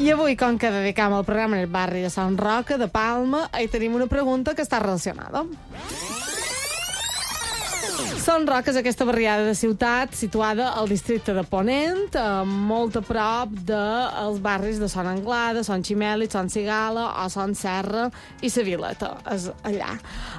I avui, com que dedicam el programa en el barri de Sant Roca, de Palma, hi tenim una pregunta que està relacionada. Sant Roca és aquesta barriada de ciutat situada al districte de Ponent, molt a prop dels barris de Son Anglada, Son Ximèlic, Son Cigala o Son Serra i Sa Vileta, és allà.